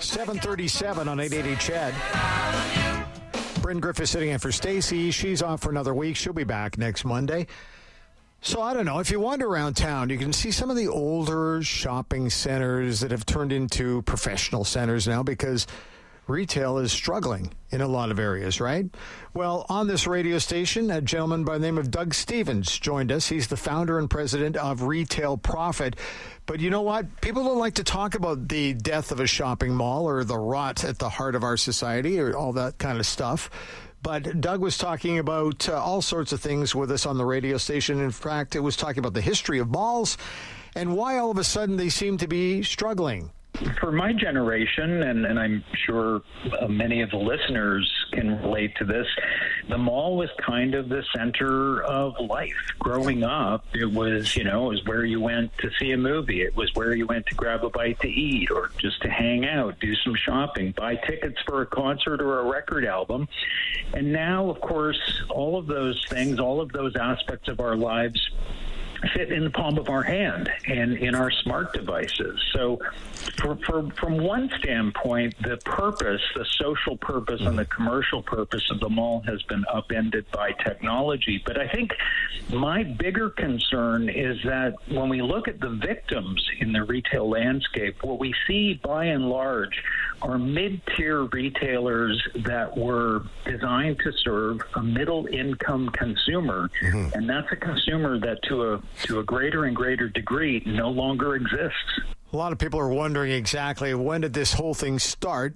7:37 on 880 CHED. Bryn Griffith sitting in for Stacy. She's off for another week. She'll be back next Monday. So I don't know. If you wander around town, you can see some of the older shopping centers that have turned into professional centers now because retail is struggling in a lot of areas, right? Well, on this radio station, a gentleman by the name of Doug Stevens joined us. He's the founder and president of Retail Profit. But you know what? People don't like to talk about the death of a shopping mall or the rot at the heart of our society or all that kind of stuff. But Doug was talking about all sorts of things with us on the radio station. In fact, it was talking about the history of malls and why all of a sudden they seem to be struggling. For my generation, and I'm sure many of the listeners can relate to this, the mall was kind of the center of life. Growing up, it was where you went to see a movie. It was where you went to grab a bite to eat or just to hang out, do some shopping, buy tickets for a concert or a record album. And now, of course, all of those things, all of those aspects of our lives fit in the palm of our hand and in our smart devices. So from one standpoint, the purpose, the social purpose and the commercial purpose of the mall has been upended by technology. But I think my bigger concern is that when we look at the victims in the retail landscape, what we see by and large are mid-tier retailers that were designed to serve a middle-income consumer, and that's a consumer that to a greater and greater degree no longer exists. A lot of people are wondering exactly when did this whole thing start.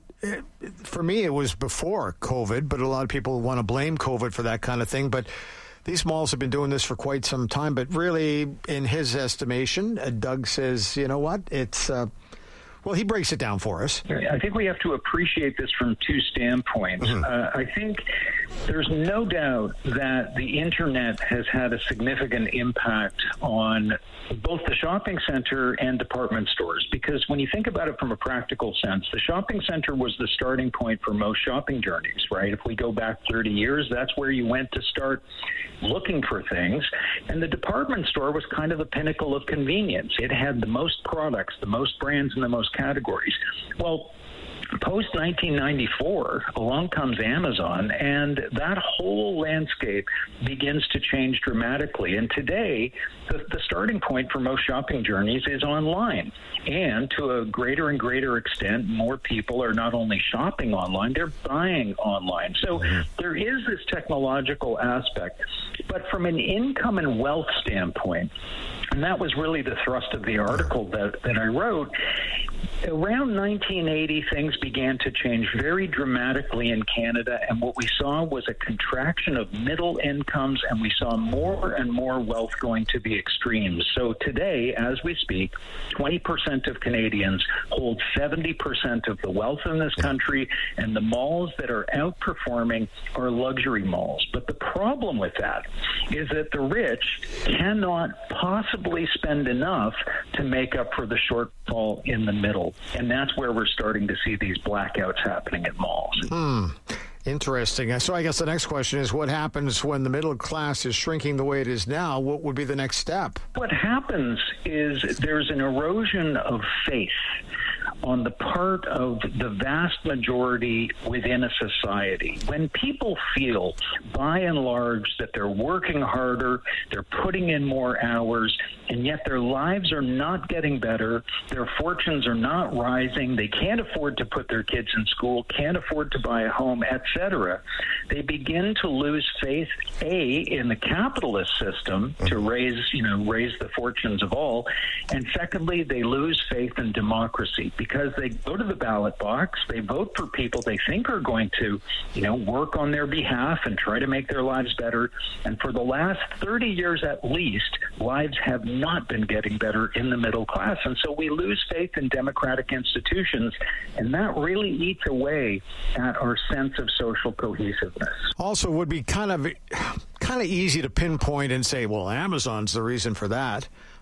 For me, it was before COVID, but a lot of people want to blame COVID for that kind of thing. But these malls have been doing this for quite some time. But really, in his estimation, Doug says, you know what, it's... Well, he breaks it down for us. I think we have to appreciate this from two standpoints. I think there's no doubt that the internet has had a significant impact on both the shopping center and department stores, because when you think about it from a practical sense, the shopping center was the starting point for most shopping journeys, right? If we go back 30 years, that's where you went to start looking for things. And the department store was kind of the pinnacle of convenience. It had the most products, the most brands, and the most categories. Well, post-1994, along comes Amazon, and that whole landscape begins to change dramatically. And today, the starting point for most shopping journeys is online. And to a greater and greater extent, more people are not only shopping online, they're buying online. So there is this technological aspect. But from an income and wealth standpoint, and that was really the thrust of the article that I wrote, around 1980, things began to change very dramatically in Canada, and what we saw was a contraction of middle incomes, and we saw more and more wealth going to the extremes. So today, as we speak, 20% of Canadians hold 70% of the wealth in this country, and the malls that are outperforming are luxury malls. But the problem with that is that the rich cannot possibly spend enough to make up for the shortfall in the middle. And that's where we're starting to see these blackouts happening at malls. Interesting. So I guess the next question is, what happens when the middle class is shrinking the way it is now? What would be the next step? What happens is there's an erosion of faith on the part of the vast majority within a society. When people feel, by and large, that they're working harder, they're putting in more hours, and yet their lives are not getting better, their fortunes are not rising, they can't afford to put their kids in school, can't afford to buy a home, etc., they begin to lose faith, A, in the capitalist system to raise the fortunes of all, and secondly, they lose faith in democracy, because they go to the ballot box, they vote for people they think are going to, work on their behalf and try to make their lives better. And for the last 30 years at least, lives have not been getting better in the middle class. And so we lose faith in democratic institutions, and that really eats away at our sense of social cohesiveness. Also, it would be kind of easy to pinpoint and say, well, Amazon's the reason for that.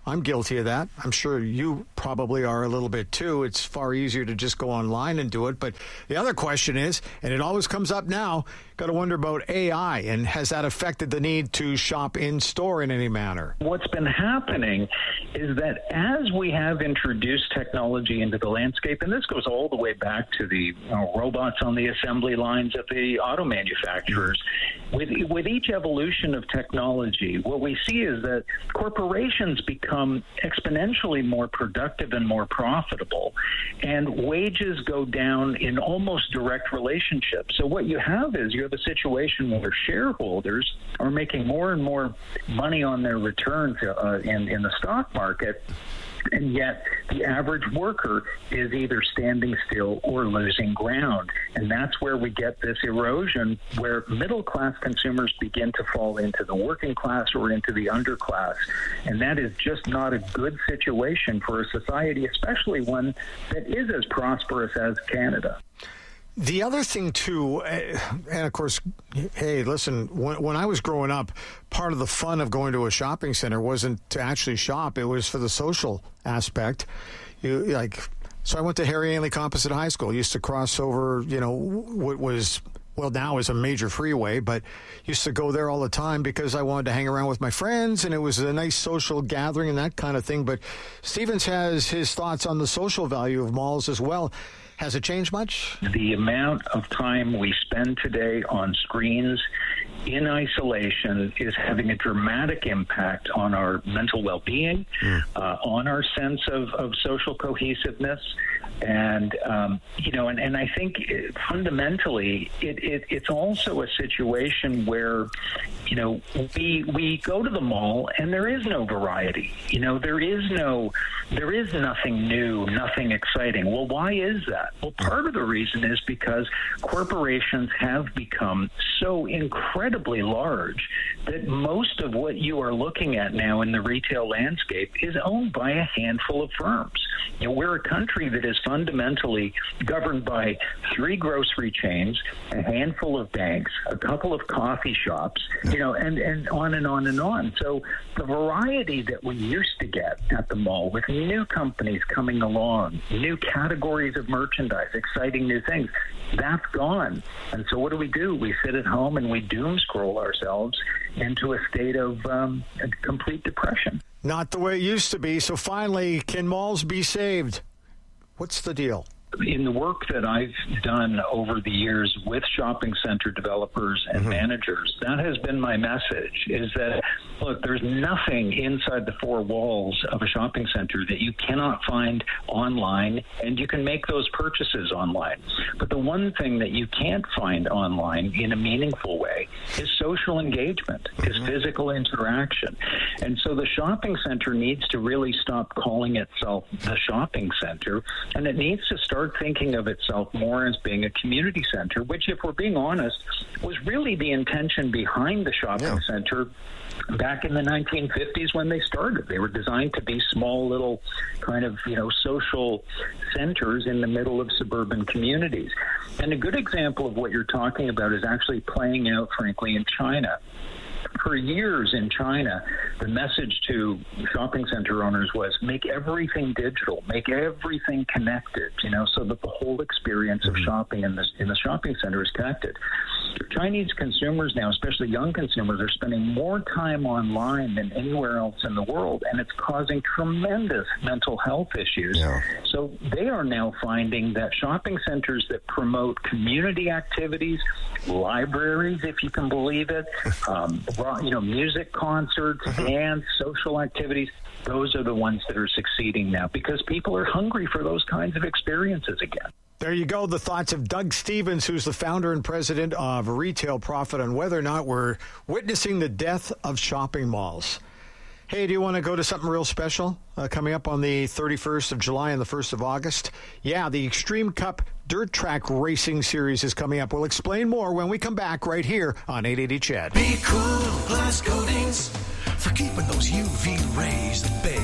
I'm guilty of that. I'm sure you probably are a little bit too. It's far easier to just go online and do it. But the other question is, and it always comes up now, got to wonder about AI, and has that affected the need to shop in store in any manner? What's been happening is that as we have introduced technology into the landscape, and this goes all the way back to the robots on the assembly lines at the auto manufacturers, with each evolution of technology, what we see is that corporations become exponentially more productive and more profitable, and wages go down in almost direct relationship. So what you have is you have a situation where shareholders are making more and more money on their returns in the stock market, and yet the average worker is either standing still or losing ground. And that's where we get this erosion where middle-class consumers begin to fall into the working class or into the underclass. And that is just not a good situation for a society, especially one that is as prosperous as Canada. The other thing, too, and of course, hey, listen, when I was growing up, part of the fun of going to a shopping center wasn't to actually shop. It was for the social aspect. So I went to Harry Ainley Composite High School. Used to cross over, what was, well, now is a major freeway, but used to go there all the time because I wanted to hang around with my friends, and it was a nice social gathering and that kind of thing. But Stevens has his thoughts on the social value of malls as well. Has it changed much? The amount of time we spend today on screens in isolation is having a dramatic impact on our mental well-being, on our sense of social cohesiveness. And, and I think fundamentally it's also a situation where, we go to the mall and there is no variety. There is nothing new, nothing exciting. Well, why is that? Well, part of the reason is because corporations have become so incredibly large that most of what you are looking at now in the retail landscape is owned by a handful of firms. We're a country that is fundamentally governed by 3 grocery chains, a handful of banks, a couple of coffee shops, and on and on and on. So the variety that we used to get at the mall with new companies coming along, new categories of merchandise, exciting new things, that's gone. And so what do? We sit at home and we doom scroll ourselves into a state of complete depression. Not the way it used to be. So finally, can malls be saved? What's the deal? In the work that I've done over the years with shopping center developers and managers, that has been my message, is that, look, there's nothing inside the 4 walls of a shopping center that you cannot find online, and you can make those purchases online. But the one thing that you can't find online in a meaningful way is social engagement, is physical interaction. And so the shopping center needs to really stop calling itself the shopping center, and it needs to start thinking of itself more as being a community center, which, if we're being honest, was really the intention behind the shopping center back in the 1950s when they started. They were designed to be small little kind of, social centers in the middle of suburban communities. And a good example of what you're talking about is actually playing out, frankly, in China. For years in China, the message to shopping center owners was make everything digital, make everything connected, so that the whole experience of shopping in the shopping center is connected. Chinese consumers now, especially young consumers, are spending more time online than anywhere else in the world, and it's causing tremendous mental health issues. Yeah. So they are now finding that shopping centers that promote community activities, libraries, if you can believe it, music concerts, dance, social activities, those are the ones that are succeeding now because people are hungry for those kinds of experiences again. There you go. The thoughts of Doug Stevens, who's the founder and president of Retail Profit, on whether or not we're witnessing the death of shopping malls. Hey, do you want to go to something real special coming up on the 31st of July and the 1st of August? Yeah, the Extreme Cup Dirt Track Racing Series is coming up. We'll explain more when we come back right here on 880 CHED. Be cool, glass coatings for keeping those UV rays at bay.